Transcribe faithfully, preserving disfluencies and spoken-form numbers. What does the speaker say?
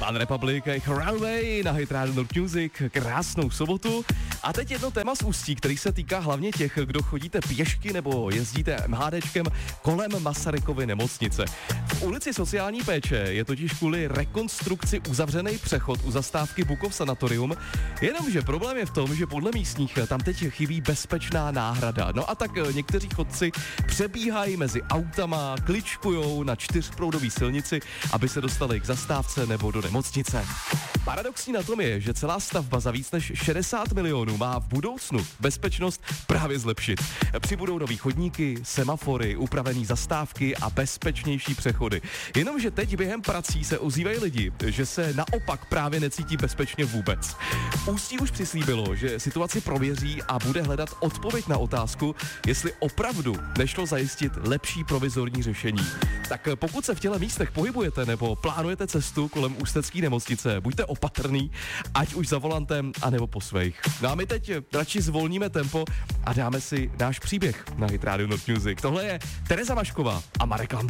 One Republic, jejich Runway na Hit Radio North Music, krásnou sobotu. A teď jedno téma z Ústí, který se týká hlavně těch, kdo chodíte pěšky nebo jezdíte MHDčkem kolem Masarykovy nemocnice. V ulici Sociální péče je totiž kvůli rekonstrukci uzavřený přechod u zastávky Bukov Sanatorium, jenomže problém je v tom, že podle místních tam teď chybí bezpečná náhrada. No a tak někteří chodci přebíhají mezi autama, kličkujou na čtyřproudový silnici, aby se dostali k zastávce nebo do nemocnice. Paradoxní na tom je, že celá stavba za víc než šedesát milionů má v budoucnu bezpečnost právě zlepšit. Přibudou nový chodníky, semafory, upravený zastávky a bezpečnější přechody. Jenomže teď během prací se ozývají lidi, že se naopak právě necítí bezpečně vůbec. Ústí už přislíbilo, že situaci prověří a bude hledat odpověď na otázku, jestli opravdu nešlo zajistit lepší provizorní řešení. Tak pokud se v těle místech pohybujete nebo plánujete cestu kolem ústecké nemocnice, buďte opatrný, ať už za volantem, anebo po svých. No a my teď radši zvolníme tempo a dáme si náš příběh na Hit Radio North Music. Tohle je Tereza Vašková a Marek Landa.